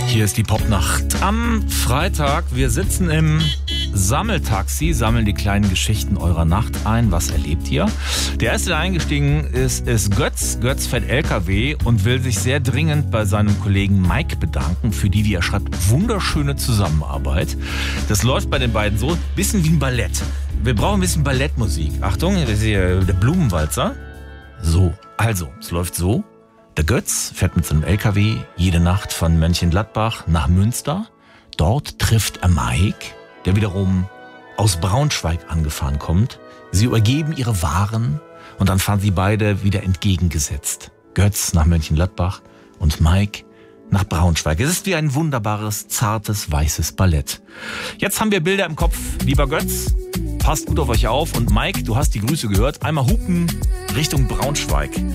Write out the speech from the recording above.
Hier ist die Popnacht am Freitag. Wir sitzen im Sammeltaxi, sammeln die kleinen Geschichten eurer Nacht ein. Was erlebt ihr? Der erste, der eingestiegen ist Götz. Götz fährt LKW und will sich sehr dringend bei seinem Kollegen Mike bedanken für die, wie er schreibt, wunderschöne Zusammenarbeit. Das läuft bei den beiden so, bisschen wie ein Ballett. Wir brauchen ein bisschen Ballettmusik. Achtung, das ist hier der Blumenwalzer. So, also, es läuft so. Der Götz fährt mit seinem LKW jede Nacht von Mönchengladbach nach Münster. Dort trifft er Mike, der wiederum aus Braunschweig angefahren kommt. Sie übergeben ihre Waren und dann fahren sie beide wieder entgegengesetzt. Götz nach Mönchengladbach und Mike nach Braunschweig. Es ist wie ein wunderbares, zartes, weißes Ballett. Jetzt haben wir Bilder im Kopf. Lieber Götz, passt gut auf euch auf. Und Mike, du hast die Grüße gehört. Einmal hupen Richtung Braunschweig.